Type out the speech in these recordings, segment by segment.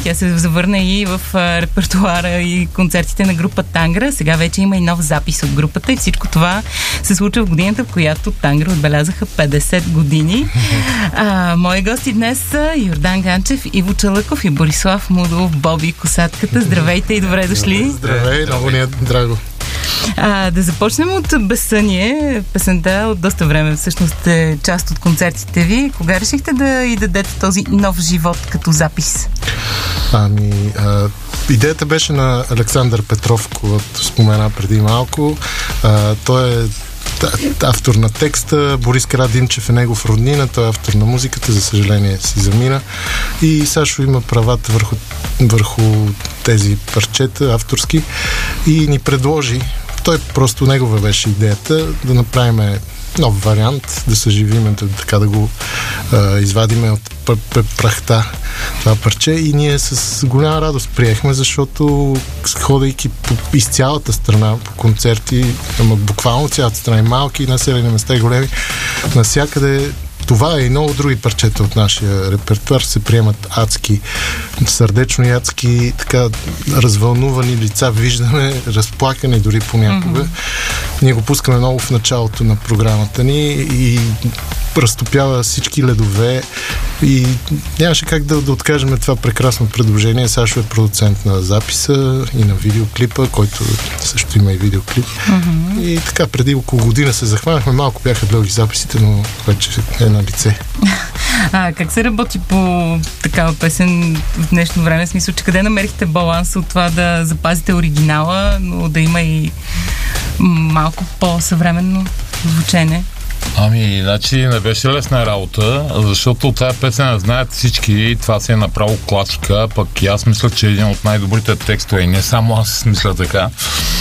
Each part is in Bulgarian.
тя се завърна и в репертуара и концертите на група Тангра. Сега вече има и нов запис от групата и всичко това се случва в годината, в която Тангра отбелязаха 50 години. Мои гости днес са Йордан Ганчев, Иво Чалъков и Борислав Мудов, Боби Косатката. Здравейте и добре дошли! Здравей, много ни е драго! Да започнем от Безсъние. Песента от доста време всъщност е част от концертите ви. Кога решихте да й дадете този нов живот като запис? Идеята беше на Александър Петров, който спомена преди малко. Той е автор на текста, Борис Карадимчев е негов роднина, той е автор на музиката, за съжаление си замина. И Сашо има правата върху тези парчета авторски и ни предложи, просто негова беше идеята, да направим нов вариант, да съживиме, така да го извадиме от прахта това парче и ние с голяма радост приехме, защото ходейки из цялата страна по концерти, буквално цялата страна, и малки, и населени места, и големи, навсякъде това и много други парчета от нашия репертуар се приемат адски, сърдечно и адски, така развълнувани лица виждаме, разплакани дори понякога. Ние го пускаме много в началото на програмата ни и разтопява всички ледове и нямаше как да откажем това прекрасно предложение. Сашо е продуцент на записа и на видеоклипа, който също има и видеоклип. И така, преди около година се захванахме, малко бяха дълги записите, но вече е на лице. Как се работи по такава песен в днешно време? В смисъл, че къде намерихте баланс от това да запазите оригинала, но да има и малко по-съвременно звучене? Значи не беше лесна работа, защото тази песен не знаят всички и това се е направо класика, пък и аз мисля, че е един от най-добрите текстове и не само аз мисля така,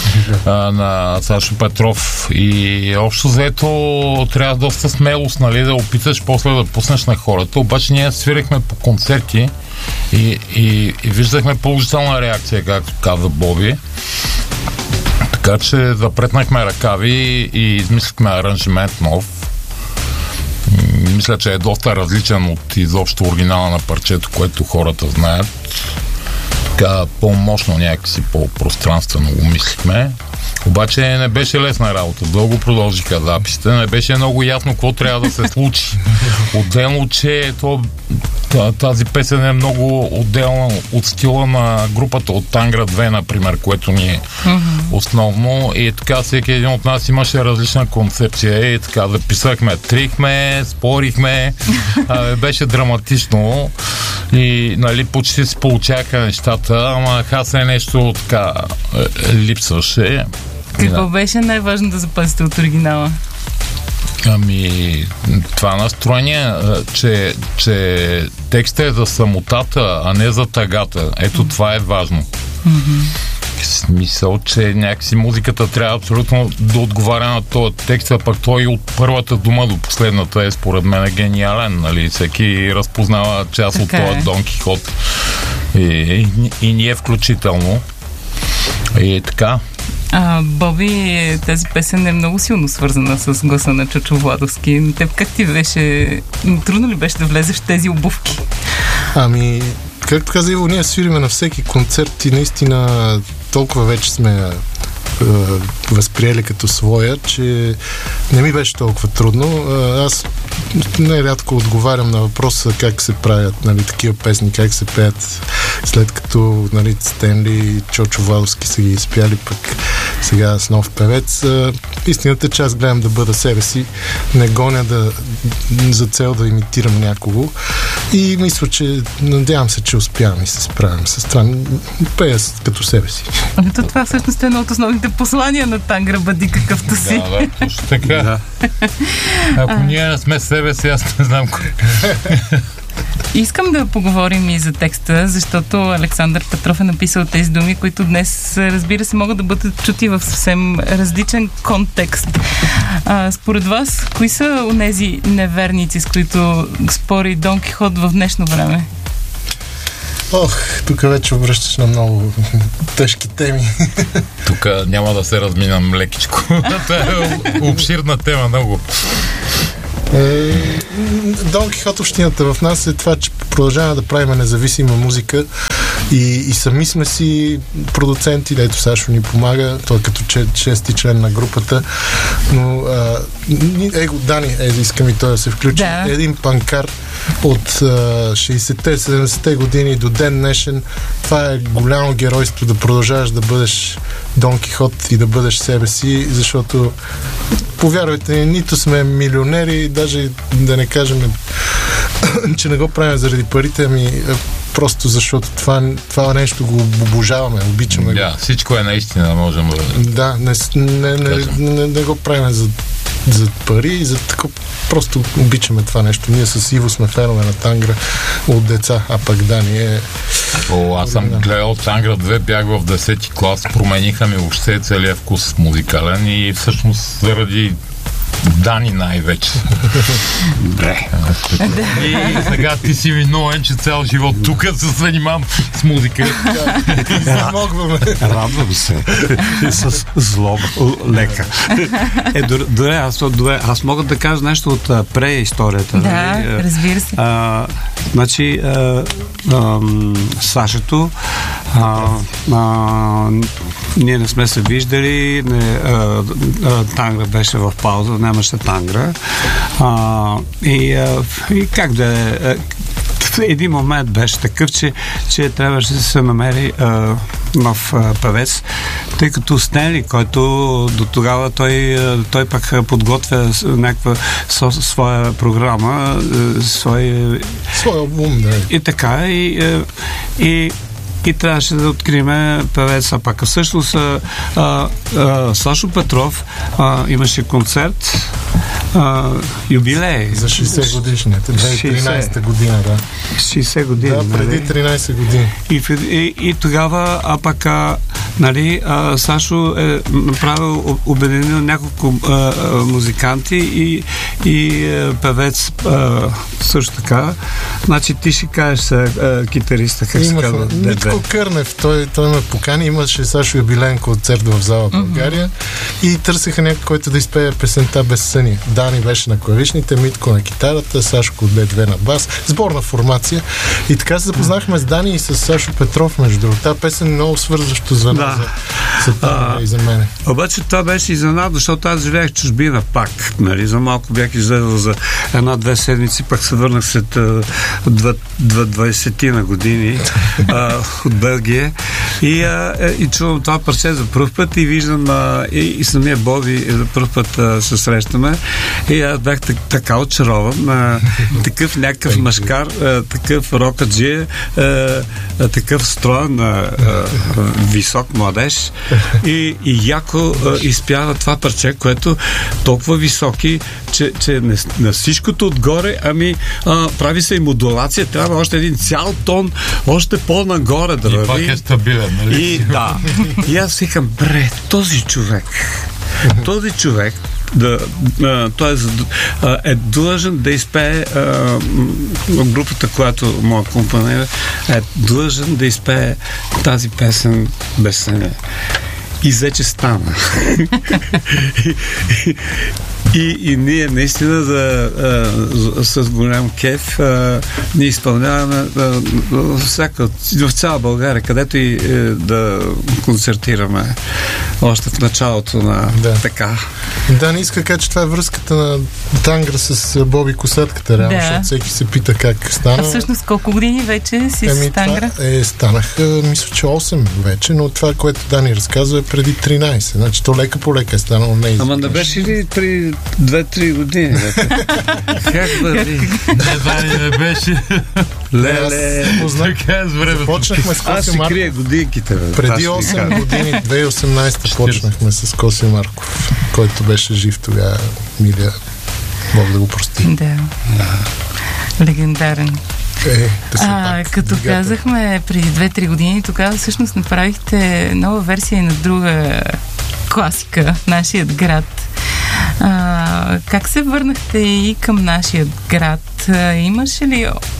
на Сашо Петров и общо взето трябва доста смелост, нали, да опиташ после да пуснеш на хората, обаче ние свирихме по концерти и виждахме положителна реакция, както каза Боби. Така че запретнахме ръкави и измислихме аранжимент нов. Мисля, че е доста различен от изобщо оригинала на парчето, което хората знаят. Така по-мощно някакси, по-пространствено го мислихме. Обаче не беше лесна работа. Дълго продължиха записите. Не беше много ясно какво трябва да се случи. Отделно, че тази песен е много отделна от стила на групата от Тангра 2, например, което ни е основно. И така всеки един от нас имаше различна концепция. И така записахме, трихме, спорихме. Беше драматично. И нали, почти се получаха нещата, ама хасе нещо така липсваше. Какво беше най-важно да запазите от оригинала? Това настроение, че текстът е за самотата, а не за тъгата. Ето това е важно. В смисъл, че някакси музиката трябва абсолютно да отговаря на този текст, а пък той от първата дума до последната е според мен гениален. Нали? Всеки разпознава част от този Дон Кихот и ние включително. И така. Боби, тази песен е много силно свързана с гласа на Чочо Владовски. Теб как ти беше? Трудно ли беше да влезеш в тези обувки? Както каза Иво, ние свириме на всеки концерт и наистина толкова вече сме възприели като своя, че не ми беше толкова трудно. Аз нерядко отговарям на въпроса как се правят, нали, такива песни, как се пеят, след като, нали, Стенли и Чочо Владовски са ги изпяли, пък сега с нов певец. Истината е, че аз гледам да бъда себе си, не гоня за цел да имитирам някого и мисля, че надявам се, че успявам и се справям с това. Пея като себе си. Това всъщност е едно от основните послания на Тангра, бъди какъвто си. Да, точно така. Ако ние не сме себе си, аз не знам кой. Искам да поговорим и за текста, защото Александър Петров е написал тези думи, които днес, разбира се, могат да бъдат чути в съвсем различен контекст. Според вас, кои са онези неверници, с които спори Дон Кихот в днешно време? Тук вече обръщаш на много тежки теми. Тук няма да се разминам лекичко. Това е обширна тема много. Дон Кихот, общината в нас е това, че продължаваме да правим независима музика И сами сме си продуценти, дето Сашо ни помага, той е като чести член на групата, но Дани, искам и той да се включи. Да. Един панкар от 60-те, 70-те години до ден днешен, това е голямо геройство да продължаваш да бъдеш Дон Кихот и да бъдеш себе си, защото повярвайте, нито сме милионери, даже да не кажем, че не го правим заради парите, ами просто защото това нещо го обожаваме, обичаме. Да, всичко е наистина, можем да... не го правим за пари, за такова. Просто обичаме това нещо. Ние с Иво сме фенове на Тангра от деца, а пък Дани е... Аз съм гледал Тангра 2, бях в 10-ти клас, промениха ми въобще целият вкус музикален и всъщност заради Дани най-вече. И сега ти си виновен, че цял живот тук се занимавам с музика. Радвам се. С злоба. Лека. Аз мога да кажа нещо от преисторията. Да, разбира се. Значи, Сашето, ние не сме се виждали, Тангра беше в пауза, нямаше Тангра. И как да е... Един момент беше такъв, че трябваше да се намери нов певец, тъй като Стенли, който до тогава той пък подготвя някаква своя програма, свой албум, да. И така, и трябваше да открием певеца. Пак всъщност Сашо Петров имаше концерт, юбилей. За 60 годишните, 2013 година, да. 60 години. Да, преди 13 години. И тогава, нали, Сашо е направил, обединил няколко музиканти и певец също така. Значи ти ще кажеш китариста, как се казва? Митко Кърнев, той ме покани, имаше Сашо юбилеен концерт в зала България и търсеха някой, който да изпее песента Без съни. Дани беше на клавишните, Митко на китарата, Сашко Д2 на бас, сборна формация. И така се запознахме с Дани и с Сашо Петров, между другото. Тази песен е много свързващо звено за Тангра и за мене. Обаче това беше изненада, защото аз живеех в чужбина пак. Нали? За малко бях излезъл за 1-2 седмици, пак се върнах след 20 на години от Белгия и чувам това парче за пръв път и виждам и самия Боби за пръв път се срещаме и аз бях така очарован, такъв някакъв машкар, такъв рокаджия, такъв строен висок младеж и яко изпява това парче, което толкова високи, че на всичкото отгоре, прави се и модулация, трябва още един цял тон, още по-нагоре да върви. И пак е стабилен, нали? И да. И аз викам, този човек той е длъжен да изпее групата, която му акомпанира, е длъжен да изпее тази песен Без съня. И вече стана. И ние наистина с голям кеф ние изпълняваме в цяла България, където и да концертираме още в началото на така. Да, не иска кажа, че това е връзката на Тангра с Боби Косатката, реално, защото всеки се пита как стана. А всъщност колко години вече си с Тангра? Станах, мисля, че 8 вече, но това, което Дани разказва, е преди 13. Значи то лека по лека е станало Ама не беше ли при 2-3 години? Как бъде? Не беше. Леле. Почнахме с Коси Марков. Аз си крия годинките. Преди 8 години, 2018 почнахме с Коси Марков, който беше жив тогава. Милия, Бог да го прости. Да. Легендарен. Като казахме преди 2-3 години, тогава всъщност направихте нова версия на друга класика, Нашият град. Как се върнахте и към Нашият град? Имаше ли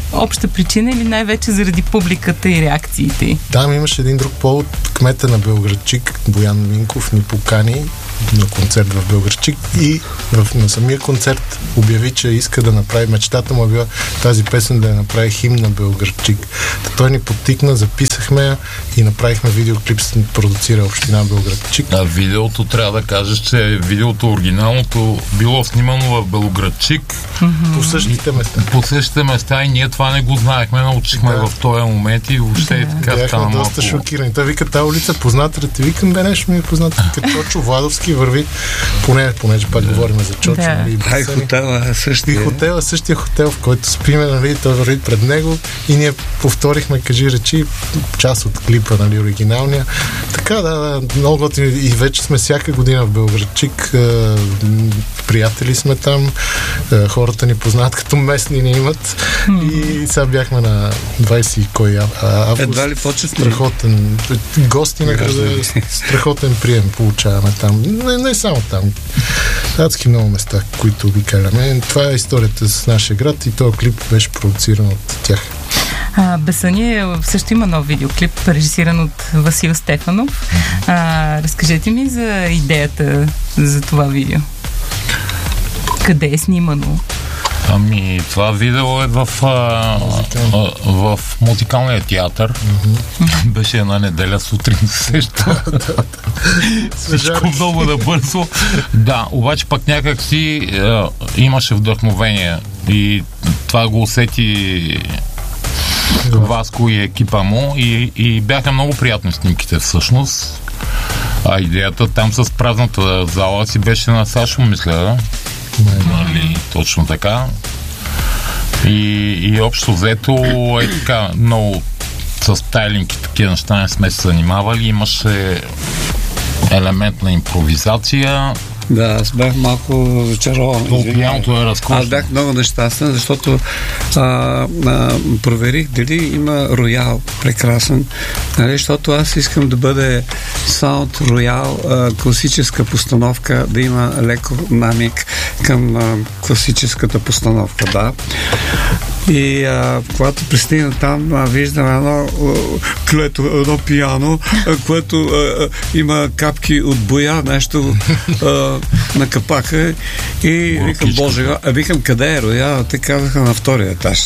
обща причина или най-вече заради публиката и реакциите? Там имаше един друг повод. Кмета на Белградчик, Боян Минков, ни покани на концерт в Белградчик и на самия концерт обяви, че иска да направи, мечтата му била тази песен да я направи химн на Белградчик. Той ни подтикна, записахме я и направихме видеоклип, продуцира община Белградчик. А видеото, трябва да кажеш, че видеото оригиналното било снимано в Белоградчик. По същите места. По същите места и ние това не го знаехме, научихме в този момент и въобще така стана малко. Доста шокирани. Той вика, тази улица позната ли ти? Викам, бе, нещо ми е позната. Като Чочо Владовски върви, понеже пак говорим за Чочо. И хотела същия. И хотела, същия хотел, в който спиме, нали, той върви пред него и ние повторихме, кажи речи, част от клипа, нали, оригиналния. Така, да, много готини. И вече сме всяка година в Белградчик. Приятели сме там. Хората ни познават като местни ни имат. И сега бяхме на 20 кой август. Едва ли почет? Страхотен. Гости на града. Страхотен прием получаваме там. Не само там. Адски много места, които обикаляме. Това е историята с нашия град и този клип беше продуциран от тях. Бесъние също има нов видеоклип, режисиран от Васил Стефанов. Разкажете ми за идеята за това видео. Къде е снимано? Ами, това видео е в музикалния театър. Беше една неделя сутрин, сеща. Всичко много набързо. Да, обаче пък някак си имаше вдъхновение и това го усети Васко и екипа му и бяха много приятни снимките всъщност. А идеята там с празната зала си беше на Сашо, мисля. Нали, точно така. И общо взето е така, много с стайлинг и такива неща не сме се занимавали. Имаше елемент на импровизация. Да, аз бях малко зачарован. Пианото е разкошно. Аз бях много нещастен, защото проверих дали има роял прекрасен, нали, защото аз искам да бъде саунд роял, класическа постановка, да има леко намик към класическата постановка, да. И когато пристигна там, виждам едно пиано, което има капки от боя, нещо на капака и викам, боже, викам, къде е роял? Те казаха на втория етаж.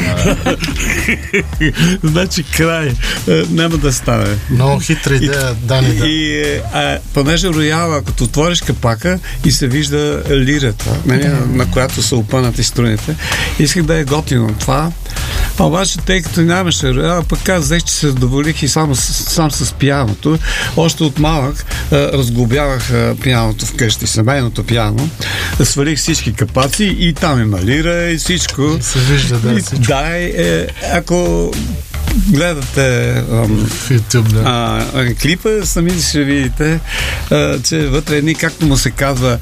Значи край. Няма да стане. Много хитра идея, Дани. Да. И понеже рояла, като отвориш капака и се вижда лирата, на която са опънати струните, исках да е готино това. Обаче, тъй като нямаше роял, пък казах, че се задоволих и сам с пианото. Още от малък разглобявах пианото вкъщи, семейното пиано. Свалих всички капаци и там има лира и всичко. Се вижда, да, всичко. Да, ако гледате в YouTube, клипа, сами ще видите, че вътре едни, както му се казва,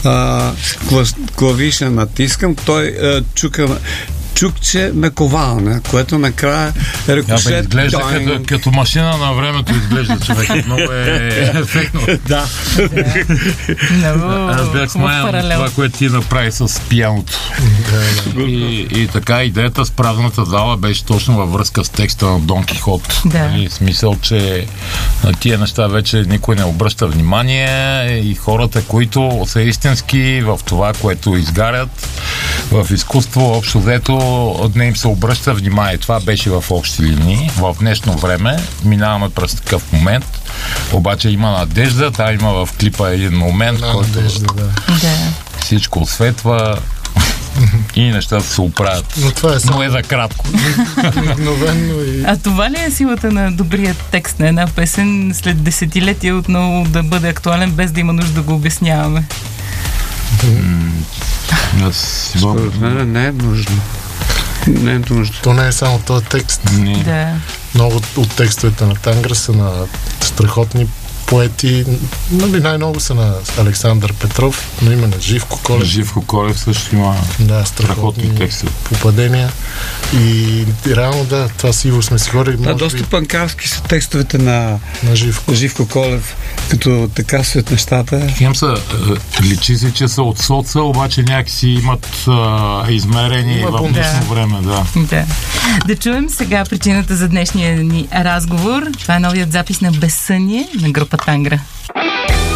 клавиша натискам, той чукче на ковална, което накрая рикошет. Изглежда като машина на времето, изглежда човек. Много е ефектно. Да. Аз бях смаян това, което ти направи с пианото. И така, идеята с празната зала беше точно във връзка с текста на Дон Кихот. В смисъл, че на тия неща вече никой не обръща внимание и хората, които са истински в това, което изгарят, в изкуство, общо взето, не им се обръща внимание. Това беше в общи линии. В днешно време минаваме през такъв момент, обаче има надежда. Там има в клипа един момент, който всичко осветва и нещата се оправят. Но е за кратко. А това ли е силата на добрия текст на една песен след десетилетия отново да бъде актуален, без да има нужда да го обясняваме? Според мен не е нужно. Не е нужно. То не е само този текст. Да. Много от текстовете на Тангра са на страхотни поети. Нали, най-много са на Александър Петров, но има на Живко Колев. Живко Колев също има страхотни тексти. Попадения. И реално да, това с Иво сме си говорили. Да, доста панкарски са текстовете на Живко Колев, като така стоят нещата. Хем са, личи си, че са от соца, обаче някакси имат измерение в днешно време. Да чуем сега причината за днешния ни разговор. Това е новият запис на Безсъние на група Тангра.